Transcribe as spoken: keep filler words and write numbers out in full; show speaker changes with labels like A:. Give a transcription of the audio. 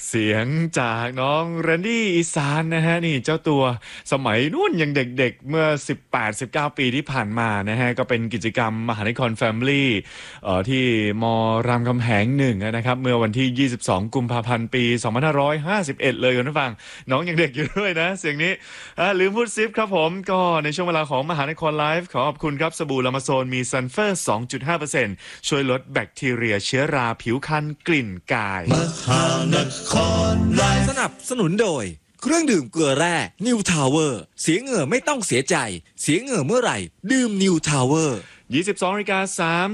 A: เสียงจากน้องแรนดี้อีสานนะฮะนี่เจ้าตัวสมัยนู่นยังเด็กๆเมื่อ สิบแปด สิบเก้า ปีที่ผ่านมานะฮะก็เป็นกิจกรรมมหานครแฟมิลี่เอ่อที่มรามคำแหงหนึ่งนะครับเมื่อวันที่ ยี่สิบสอง กุมภาพันธ์ ปี สองพันห้าร้อยห้าสิบเอ็ด เลยคุณผู้ฟังน้องยังเด็กอยู่ด้วยนะเสียงนี้อ่าลืมพูดซิปครับผมก็ในช่วงเวลาของมหานครไลฟ์ขอขอบคุณครับสบู่ลามาโซนมีซัลเฟอร์ สองจุดห้าเปอร์เซ็นต์ ช่วยลดแบคทีเรียเชื้อราผิวคันกลิ่นกาย
B: มหานครไลฟ์สนับสนุนโดยเครื่องดื่มเกลือแร่นิวทาวเวอร์เสียเหงื่อไม่ต้องเสียใจเสียเหงื่อเมื่อไหร่ดื่มนิวทาวเวอร์
A: ยี่สิบสองนาฬิกาสาม